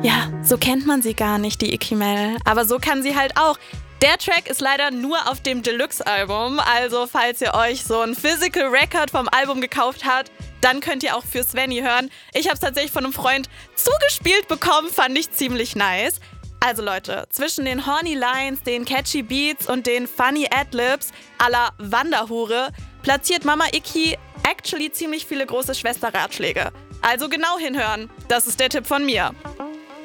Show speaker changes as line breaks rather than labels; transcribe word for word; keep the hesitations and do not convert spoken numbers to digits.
Ja, so kennt man sie gar nicht, die Ikimel. Aber so kann sie halt auch. Der Track ist leider nur auf dem Deluxe-Album. Also falls ihr euch so ein Physical Record vom Album gekauft habt, dann könnt ihr auch für Svenny hören. Ich habe es tatsächlich von einem Freund zugespielt bekommen, fand ich ziemlich nice. Also Leute, zwischen den horny Lines, den catchy Beats und den funny Adlibs à la Wanderhure platziert Mama Iki actually ziemlich viele große Schwester-Ratschläge. Also genau hinhören, das ist der Tipp von mir.